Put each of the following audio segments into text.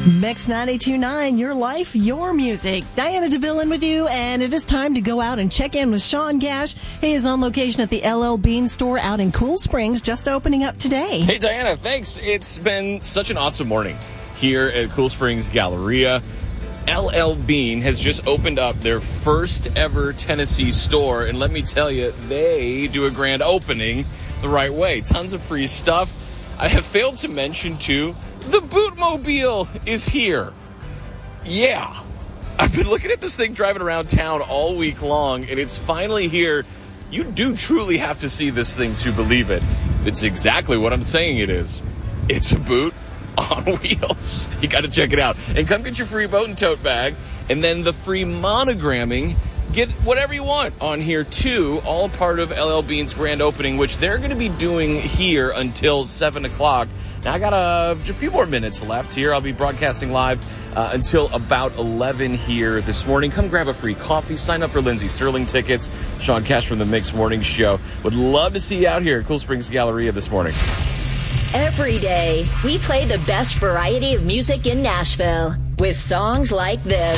Mix 92.9, your life, your music. Diana DeVille in with you, and it is time to go out and check in with Sean Gash. He is on location at the LL Bean store out in Cool Springs, just opening up today. Hey, Diana, thanks. It's been such an awesome morning here at Cool Springs Galleria. LL Bean has just opened up their first ever Tennessee store, and let me tell you, they do a grand opening the right way. Tons of free stuff. I have failed to mention, too, the Bootmobile is here. Yeah. I've been looking at this thing driving around town all week long, and it's finally here. You do truly have to see this thing to believe it. It's exactly what I'm saying it is. It's a boot on wheels. You got to check it out. And come get your free boat and tote bag, and then the free monogramming. Get whatever you want on here, too, all part of LL Bean's grand opening, which they're going to be doing here until 7 o'clock. Now, I got a few more minutes left here. I'll be broadcasting live until about 11 here this morning. Come grab a free coffee. Sign up for Lindsey Sterling tickets. Sean Cash from the Mix Morning Show. Would love to see you out here at Cool Springs Galleria this morning. Every day, we play the best variety of music in Nashville with songs like this.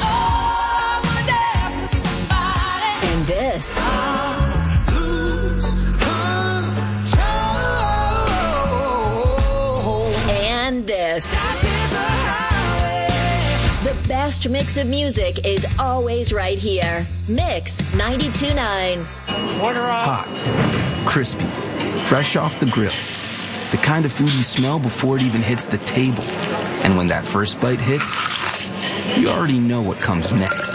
And this. And this. The best mix of music is always right here. Mix 92.9. Hot, crispy, fresh off the grill. The kind of food you smell before it even hits the table. And when that first bite hits, you already know what comes next.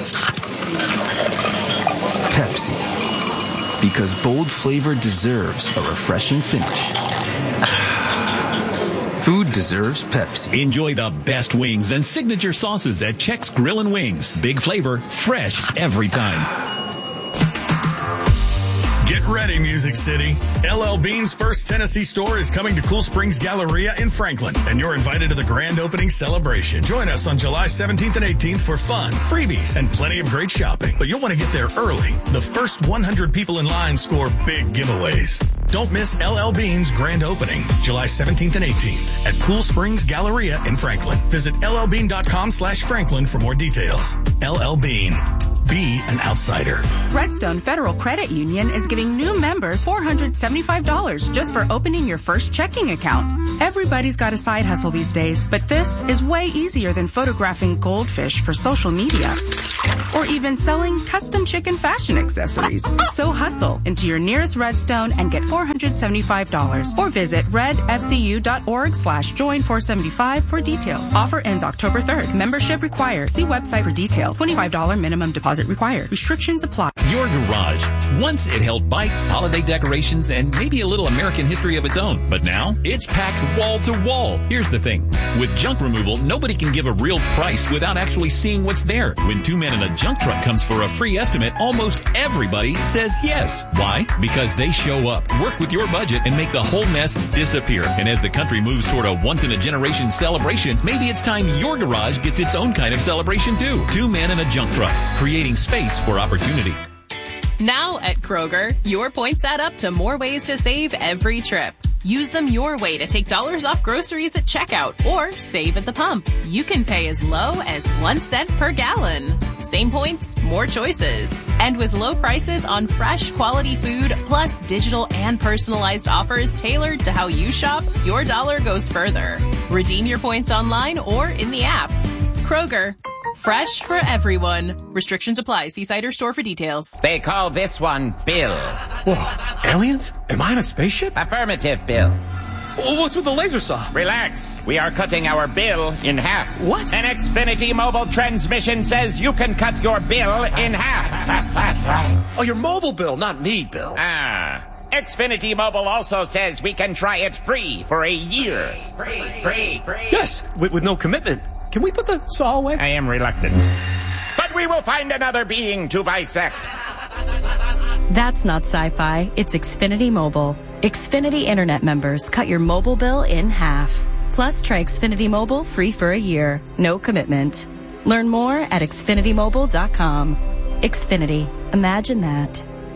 Pepsi. Because bold flavor deserves a refreshing finish. Food deserves Pepsi. Enjoy the best wings and signature sauces at Check's Grill and Wings. Big flavor, fresh every time. Get ready, Music City. LL Bean's first Tennessee store is coming to Cool Springs Galleria in Franklin, and you're invited to the grand opening celebration. Join us on July 17th and 18th for fun, freebies, and plenty of great shopping. But you'll want to get there early. The first 100 people in line score big giveaways. Don't miss LL Bean's grand opening, July 17th and 18th at Cool Springs Galleria in Franklin. Visit llbean.com/Franklin for more details. LL Bean. Be an outsider. Redstone Federal Credit Union is giving new members $475 just for opening your first checking account. Everybody's got a side hustle these days, but this is way easier than photographing goldfish for social media or even selling custom chicken fashion accessories. So hustle into your nearest Redstone and get $475 or visit redfcu.org/join475 for details. Offer ends October 3rd. Membership required. See website for details. $25 minimum deposit required. Restrictions apply. Your garage. Once it held bikes, holiday decorations, and maybe a little American history of its own. But now, it's packed wall to wall. Here's the thing. With junk removal, nobody can give a real price without actually seeing what's there. When Two Men in a Junk Truck comes for a free estimate, almost everybody says yes. Why? Because they show up, work with your budget, and make the whole mess disappear. And as the country moves toward a once-in-a-generation celebration, maybe it's time your garage gets its own kind of celebration too. Two Men in a Junk Truck, creating space for opportunity. Now at Kroger, your points add up to more ways to save every trip. Use them your way to take dollars off groceries at checkout or save at the pump. You can pay as low as 1 cent per gallon. Same points, more choices. And with low prices on fresh quality food, plus digital and personalized offers tailored to how you shop, your dollar goes further. Redeem your points online or in the app. Kroger. Fresh for everyone. Restrictions apply. See site or store for details. They call this one Bill. Whoa, aliens? Am I on a spaceship? Affirmative, Bill. What's with the laser saw? Relax. We are cutting our bill in half. What? An Xfinity mobile transmission says you can cut your bill in half. That's right. Oh, your mobile bill, not me, Bill. Xfinity Mobile also says we can try it free for a year. Free. Yes, with no commitment. Can we put the saw away? I am reluctant. But we will find another being to bisect. That's not sci-fi. It's Xfinity Mobile. Xfinity Internet members cut your mobile bill in half. Plus, try Xfinity Mobile free for a year. No commitment. Learn more at xfinitymobile.com. Xfinity. Imagine that.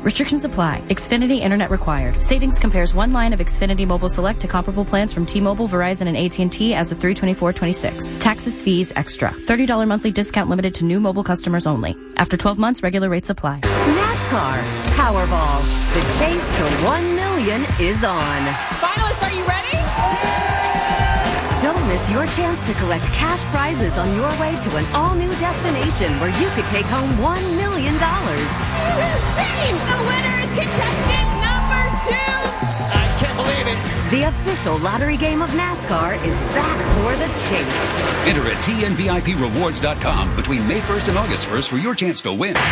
Restrictions apply. Xfinity Internet required. Savings compares one line of Xfinity Mobile Select to comparable plans from T-Mobile, Verizon, and AT&T as of 3/24/26. Taxes, fees, extra. $30 monthly discount limited to new mobile customers only. After 12 months, regular rates apply. NASCAR Powerball. The chase to 1 million is on. Finalists, are you ready? Don't miss your chance to collect cash prizes on your way to an all-new destination where you could take home $1 million. Insane! The winner is contestant number 2! I can't believe it. The official lottery game of NASCAR is back for the chase. Enter at TNVIPrewards.com between May 1st and August 1st for your chance to win.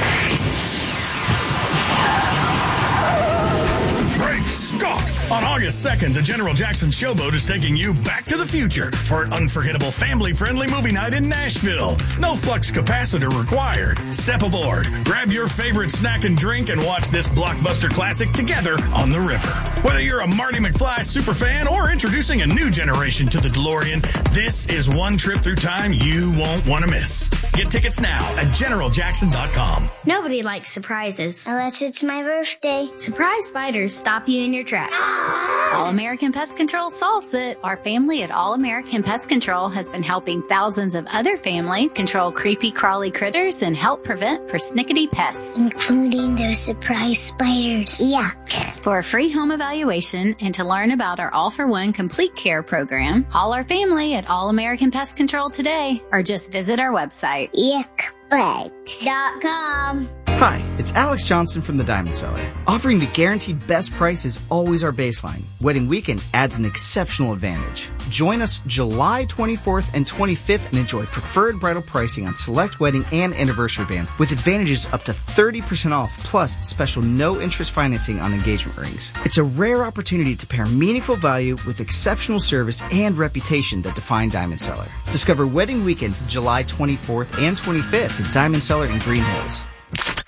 Great Scott! On August 2nd, the General Jackson Showboat is taking you back to the future for an unforgettable family-friendly movie night in Nashville. No flux capacitor required. Step aboard, grab your favorite snack and drink, and watch this blockbuster classic together on the river. Whether you're a Marty McFly superfan or introducing a new generation to the DeLorean, this is one trip through time you won't want to miss. Get tickets now at GeneralJackson.com. Nobody likes surprises. Unless it's my birthday. Surprise spiders stop you in your tracks. All-American Pest Control solves it. Our family at All-American Pest Control has been helping thousands of other families control creepy, crawly critters and help prevent persnickety pests. Including those surprise spiders. Yuck. For a free home evaluation and to learn about our All-for-One Complete Care program, call our family at All-American Pest Control today or just visit our website. Yuckbugs.com. Hi, it's Alex Johnson from the Diamond Cellar. Offering the guaranteed best price is always our baseline. Wedding weekend adds an exceptional advantage. Join us July 24th and 25th and enjoy preferred bridal pricing on select wedding and anniversary bands with advantages up to 30% off plus special no-interest financing on engagement rings. It's a rare opportunity to pair meaningful value with exceptional service and reputation that define Diamond Cellar. Discover Wedding Weekend July 24th and 25th at Diamond Cellar in Green Hills.